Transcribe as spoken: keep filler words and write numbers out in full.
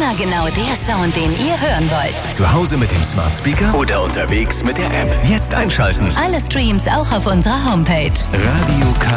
Immer genau der Sound, den ihr hören wollt. Zu Hause mit dem Smart Speaker oder unterwegs mit der App. Jetzt einschalten. Alle Streams auch auf unserer Homepage. Radio K